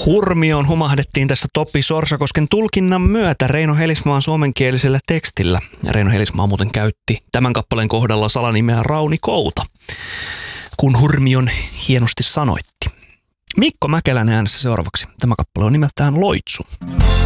Hurmioon humahdettiin tässä Topi Sorsakosken tulkinnan myötä Reino Helismaan suomenkielisellä tekstillä. Reino Helismaa muuten käytti tämän kappaleen kohdalla salanimeä Rauni Kouta, kun Hurmion hienosti sanoitti. Mikko Mäkelän äänessä seuraavaksi. Tämä kappale on nimeltään Loitsu.